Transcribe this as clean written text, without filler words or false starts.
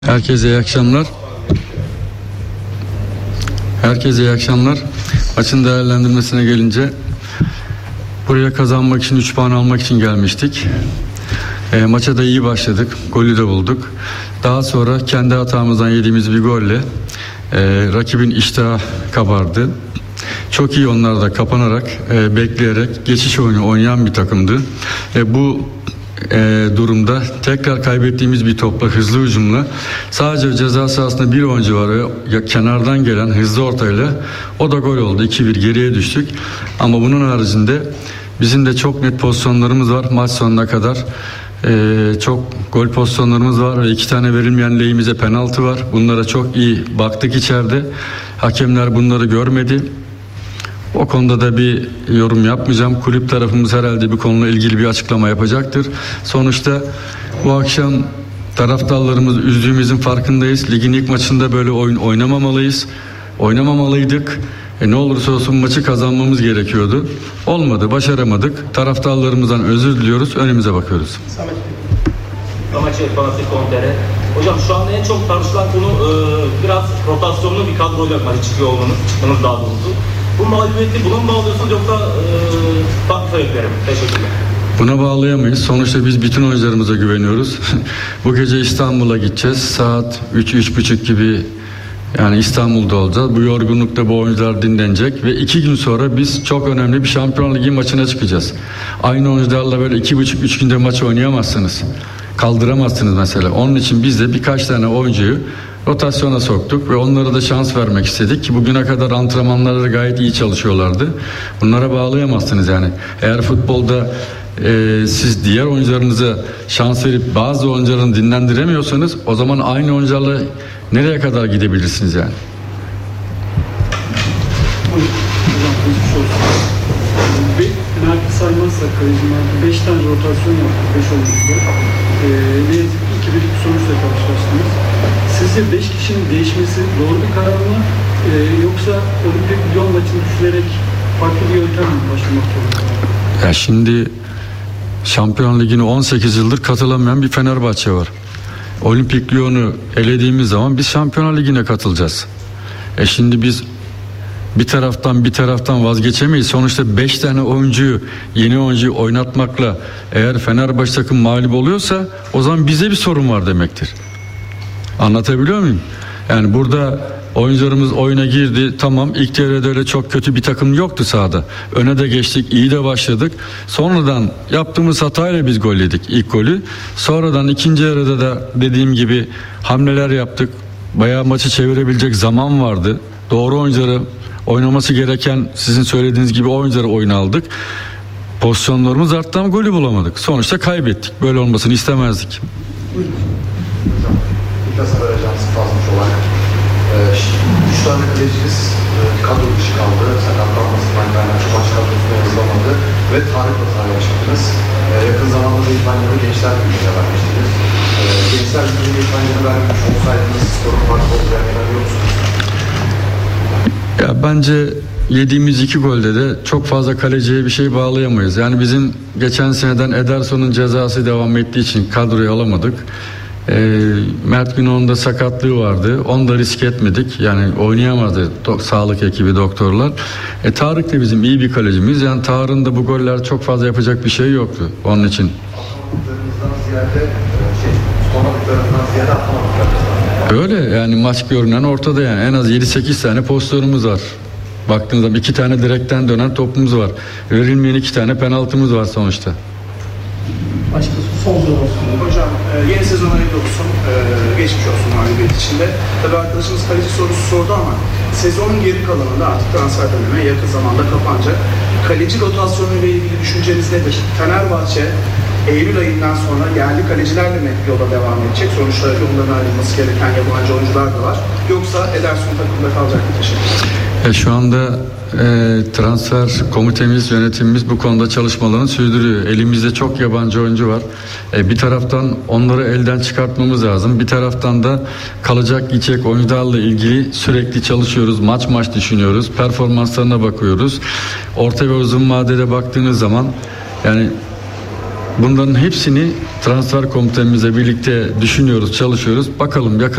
Herkese iyi akşamlar. Herkese iyi akşamlar. Maçın değerlendirmesine gelince buraya kazanmak için 3 puan almak için gelmiştik. Maça da iyi başladık. Golü de bulduk. Daha sonra kendi hatamızdan yediğimiz bir golle rakibin iştahı kabardı. Çok iyi onlar da kapanarak, bekleyerek geçiş oyunu oynayan bir takımdı. Bu durumda tekrar kaybettiğimiz bir topla, hızlı hücumla, sadece ceza sahasında bir oyuncu var ve kenardan gelen hızlı ortayla o da gol oldu. 2-1 geriye düştük. Ama bunun haricinde bizim de çok net pozisyonlarımız var. Maç sonuna kadar çok gol pozisyonlarımız var ve 2 tane verilmeyen lehimize penaltı var. Bunlara çok iyi baktık içeride. Hakemler bunları görmedi. O konuda da bir yorum yapmayacağım. Kulüp tarafımız herhalde bir konuyla ilgili bir açıklama yapacaktır. Sonuçta bu akşam taraftarlarımız üzdüğümüzün farkındayız. Ligin ilk maçında böyle oyun oynamamalıydık. Ne olursa olsun maçı kazanmamız gerekiyordu. Olmadı, başaramadık. Taraftarlarımızdan özür diliyoruz. Önümüze bakıyoruz. Samet Hocam şu anda en çok tartışılan konu biraz rotasyonlu bir kadroyla maçı çıkmanız daha doğrusu. Bu mağlubiyeti buna mı bağlıyorsunuz yoksa farklı sebepleri mi? Teşekkürler. Buna bağlayamayız. Sonuçta biz bütün oyuncularımıza güveniyoruz. Bu gece İstanbul'a gideceğiz. Saat 3-3.30 gibi yani İstanbul'da olacağız. Bu yorgunlukta bu oyuncular dinlenecek ve 2 gün sonra biz çok önemli bir Şampiyonlar Ligi maçına çıkacağız. Aynı oyuncularla böyle 2,5-3 günde maç oynayamazsınız. Kaldıramazsınız mesela. Onun için biz de birkaç tane oyuncuyu rotasyona soktuk ve onlara da şans vermek istedik ki bugüne kadar antrenmanlarda gayet iyi çalışıyorlardı. Bunlara bağlayamazsınız yani. Eğer futbolda siz diğer oyuncularınıza şans verip bazı oyuncularını dinlendiremiyorsanız o zaman aynı oyuncularla nereye kadar gidebilirsiniz yani? Penaltı saymazsak kalecimden 5 tane rotasyon yaptık, 5 oyuncuda. Ne yazık ki 2-1'lik sonuçla karşılaştınız. Sizce 5 kişinin değişmesi doğru bir karar mı? Yoksa Olimpik Lyon maçını düşünerek farklı bir yöntem mi başlamak zorunda? Ya şimdi Şampiyon Ligi'ne 18 yıldır katılamayan bir Fenerbahçe var. Olimpik Lyon'u elediğimiz zaman biz Şampiyonlar Ligi'ne katılacağız. Şimdi biz bir taraftan vazgeçemeyiz. Sonuçta 5 tane yeni oyuncuyu oynatmakla eğer Fenerbahçe takım mağlup oluyorsa o zaman bize bir sorun var demektir. Anlatabiliyor muyum? Yani burada oyuncularımız oyuna girdi. Tamam, ilk devrede öyle çok kötü bir takım yoktu sahada. Öne de geçtik, iyi de başladık. Sonradan yaptığımız hatayla biz gol yedik, ilk golü. Sonradan ikinci yarıda da dediğim gibi hamleler yaptık. Bayağı maçı çevirebilecek zaman vardı. Doğru oyuncuları, oynaması gereken sizin söylediğiniz gibi oyuncuları oyuna aldık. Pozisyonlarımız arttı ama golü bulamadık. Sonuçta kaybettik. Böyle olmasını istemezdik. Galatasaray Ajansı fazlamış olarak 3 tane kaleciniz kadro dışı kaldı. Sakatlanmasından kaynaklı maç kadrosuna yazılamadı ve tarih hata yaşadınız. Yakın zamanda da İspanya'da Gençler Birliği'ne vermiştiniz. Gençler Birliği'ne İspanya'da vermiş olsaydınız sorun farklı olacağını inanıyor musunuz? Ya bence yediğimiz 2 golde de çok fazla kaleciye bir şey bağlayamayız. Yani bizim geçen seneden Ederson'un cezası devam ettiği için kadroyu alamadık. Mert Günok'un da sakatlığı vardı. Onu da risk etmedik. Yani oynayamadı sağlık ekibi, doktorlar. Tarık da bizim iyi bir kalecimiz. Yani Tarık'ın da bu goller çok fazla yapacak bir şey yoktu onun için. Öyle yani maç görünen ortada yani. En az 7-8 tane pozisyonumuz var. Baktığınız zaman 2 tane direkten dönen topumuz var. Verilmeyen 2 tane penaltımız var sonuçta. Başka son soru olsun. Hocam yeni sezon hayırlı olsun. Geçmiş olsun mağlubiyet içinde. Tabii arkadaşımız kaleci sorusu sordu ama sezonun geri kalanında artık transfer dönemi yakın zamanda kapanacak. Kaleci rotasyonu ile ilgili düşünceniz nedir? Fenerbahçe Eylül ayından sonra yerli kalecilerle mi yola devam edecek? Sonuçta yollarına ayrılması gereken yabancı oyuncular da var. Yoksa Ederson takımda kalacak mı? Teşekkür. Şu anda transfer komitemiz, yönetimimiz bu konuda çalışmalarını sürdürüyor. Elimizde çok yabancı oyuncu var. Bir taraftan onları elden çıkartmamız lazım. Bir taraftan da kalacak gidecek oyuncularla ilgili sürekli çalışıyoruz. Maç düşünüyoruz. Performanslarına bakıyoruz. Orta ve uzun vadede baktığınız zaman yani Bunların hepsini transfer komitemizle birlikte düşünüyoruz, çalışıyoruz. Bakalım yakın